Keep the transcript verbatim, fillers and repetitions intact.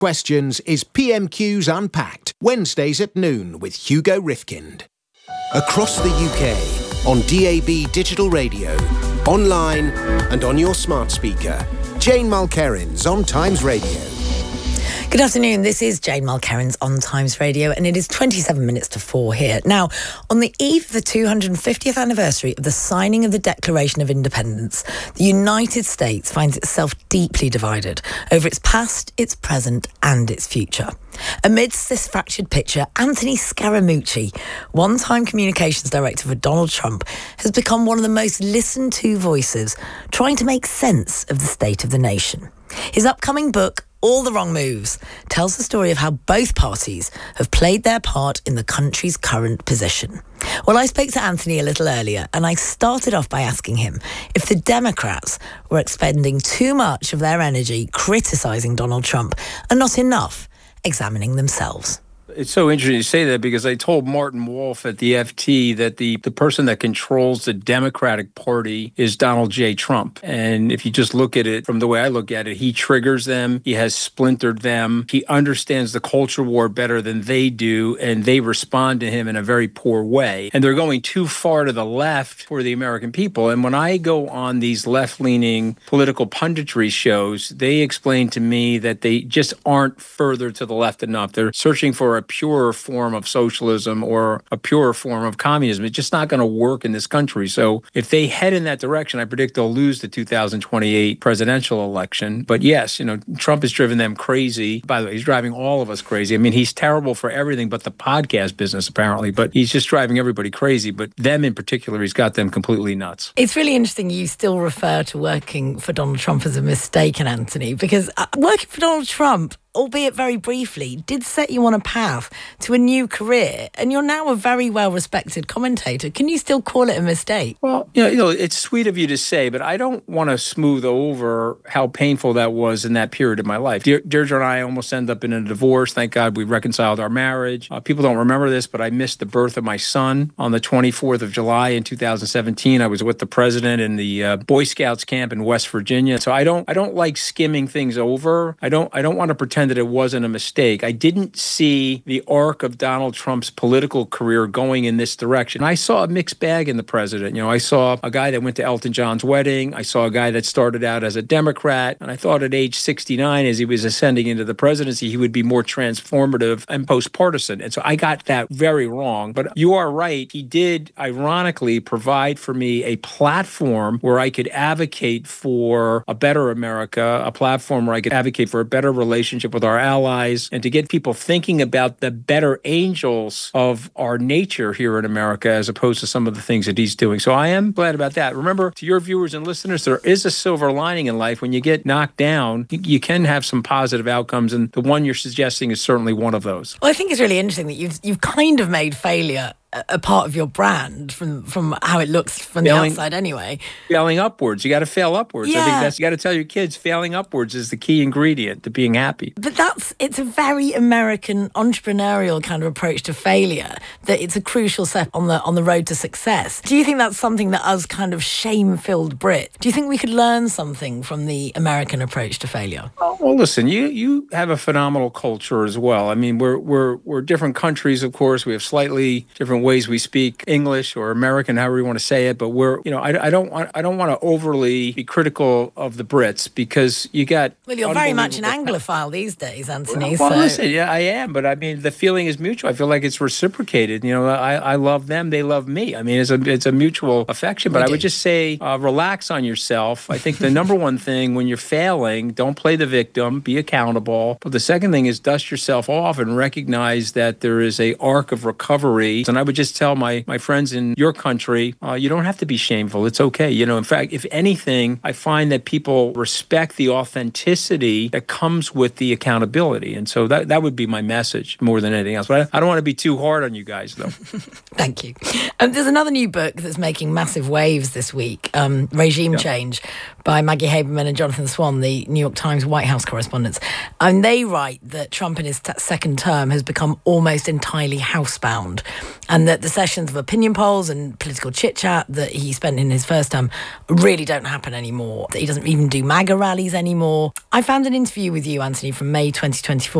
Questions is P M Q's Unpacked, Wednesdays at noon with Hugo Rifkind. Across the U K, on D A B digital radio, online and on your smart speaker. Jane Mulkerrin's On Times Radio. Good afternoon, this is Jane Mulkerrin's On Times Radio, and it is twenty-seven minutes to four here. Now, on the eve of the two hundred fiftieth anniversary of the signing of the Declaration of Independence, the United States finds itself deeply divided over its past, its present and its future. Amidst this fractured picture, Anthony Scaramucci, one-time communications director for Donald Trump, has become one of the most listened to voices trying to make sense of the state of the nation. His upcoming book, All the Wrong Moves, tells the story of how both parties have played their part in the country's current position. Well, I spoke to Anthony a little earlier, and I started off by asking him if the Democrats were expending too much of their energy criticising Donald Trump and not enough examining themselves. It's so interesting you say that because I told Martin Wolf at the F T that the, the person that controls the Democratic Party is Donald J. Trump. And if you just look at it from the way I look at it, he triggers them. He has splintered them. He understands the culture war better than they do, and they respond to him in a very poor way. And they're going too far to the left for the American people. And when I go on these left-leaning political punditry shows, they explain to me that they just aren't further to the left enough. They're searching for a a purer form of socialism or a purer form of communism. It's just not going to work in this country. So if they head in that direction, I predict they'll lose the two thousand twenty-eight presidential election. But yes, you know, Trump has driven them crazy. By the way, he's driving all of us crazy. I mean, he's terrible for everything but the podcast business, apparently. But he's just driving everybody crazy. But them in particular, he's got them completely nuts. It's really interesting you still refer to working for Donald Trump as a mistake, Anthony, because working for Donald Trump, albeit very briefly, did set you on a path to a new career, and you're now a very well-respected commentator. Can you still call it a mistake? Well, you know, you know, it's sweet of you to say, but I don't want to smooth over how painful that was in that period of my life. De- Deirdre and I almost ended up in a divorce. Thank God we reconciled our marriage. Uh, people don't remember this, but I missed the birth of my son on the twenty-fourth of July in two thousand seventeen. I was with the president in the uh, Boy Scouts camp in West Virginia. So I don't, I don't like skimming things over. I don't, I don't want to pretend that it wasn't a mistake. I didn't see the arc of Donald Trump's political career going in this direction. I saw a mixed bag in the president. You know, I saw a guy that went to Elton John's wedding. I saw a guy that started out as a Democrat. And I thought at age sixty-nine, as he was ascending into the presidency, he would be more transformative and post-partisan. And so I got that very wrong. But you are right. He did, ironically, provide for me a platform where I could advocate for a better America, a platform where I could advocate for a better relationship with our allies, and to get people thinking about the better angels of our nature here in America as opposed to some of the things that he's doing. So I am glad about that. Remember, to your viewers and listeners, there is a silver lining in life. When you get knocked down, you, you can have some positive outcomes, and the one you're suggesting is certainly one of those. Well, I think it's really interesting that you've you've kind of made failure a part of your brand from from how it looks from failing, the outside anyway. Failing upwards. You got to fail upwards. Yeah. I think that's, you got to tell your kids failing upwards is the key ingredient to being happy. But that's, it's a very American entrepreneurial kind of approach to failure, that it's a crucial step on the on the road to success. Do you think that's something that us kind of shame-filled Brit, do you think we could learn something from the American approach to failure? Well, well listen, you you have a phenomenal culture as well. I mean, we're we're we're different countries, of course. We have slightly different ways we speak English or American, however you want to say it. But we're, you know, I, I don't want, I don't want to overly be critical of the Brits because you got. Well, you're very much an Anglophile these days, Anthony. Well, so. listen, yeah, I am, but I mean, the feeling is mutual. I feel like it's reciprocated. You know, I, I love them, they love me. I mean, it's a it's a mutual affection. But we I would do. just say, uh, relax on yourself. I think the number one thing when you're failing, don't play the victim, be accountable. But the second thing is dust yourself off and recognize that there is a arc of recovery. And I would just tell my, my friends in your country, uh, you don't have to be shameful. It's okay. You know, in fact, if anything, I find that people respect the authenticity that comes with the accountability. And so that, that would be my message more than anything else. But I, I don't want to be too hard on you guys, though. Thank you. Um, there's another new book that's making massive waves this week, um, Regime yeah. Change, by Maggie Haberman and Jonathan Swan, the New York Times White House correspondents. And they write that Trump in his t- second term has become almost entirely housebound, and and that the sessions of opinion polls and political chit-chat that he spent in his first term really don't happen anymore, that he doesn't even do MAGA rallies anymore. I found an interview with you, Anthony, from May twenty twenty-four